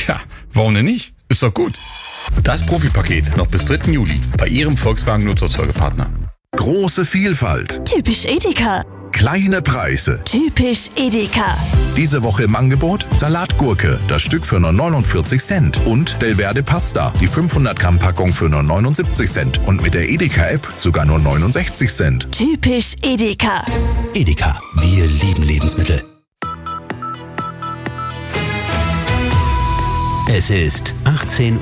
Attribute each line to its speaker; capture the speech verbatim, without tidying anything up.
Speaker 1: Ja, warum denn nicht? Ist doch gut. Das Profipaket noch bis dritten Juli bei Ihrem Volkswagen-Nutzfahrzeugepartner.
Speaker 2: Große Vielfalt.
Speaker 3: Typisch Edeka.
Speaker 2: Kleine Preise.
Speaker 3: Typisch Edeka.
Speaker 2: Diese Woche im Angebot Salatgurke, das Stück für nur neunundvierzig Cent. Und Delverde Pasta, die fünfhundert Gramm Packung für nur neunundsiebzig Cent. Und mit der Edeka-App sogar nur neunundsechzig Cent.
Speaker 3: Typisch Edeka.
Speaker 4: Edeka, wir lieben Lebensmittel. Es ist achtzehn